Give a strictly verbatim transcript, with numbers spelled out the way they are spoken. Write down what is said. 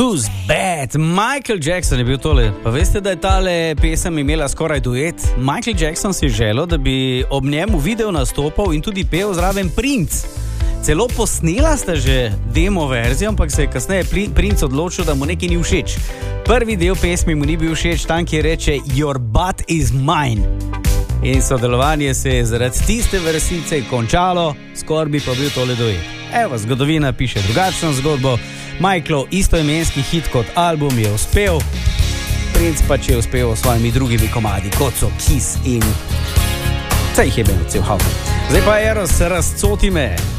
Who's Bad? Michael Jackson je bil tole. Pa veste, da je tale pesem imela skoraj duet? Michael Jackson si je želel, da bi ob njemu video nastopal in tudi pel zraven Prince. Celo posnela sta že demo verzijo, ampak se je kasneje Prince odločil, da mu nekaj ni všeč. Prvi del pesmi mu ni bil všeč, tam ki reče Your butt is mine. In sodelovanje se je zaradi tiste vrstice končalo, skoraj bi pa bil tole duet. Evo, zgodovina piše drugačno zgodbo. Michaelov istoimenski hit kot album je uspel, Prince pa je uspel s svojimi drugimi komadi, kot so Kiss in... Saj jih je bil cel hav. Zdaj pa Eros, razcoti me.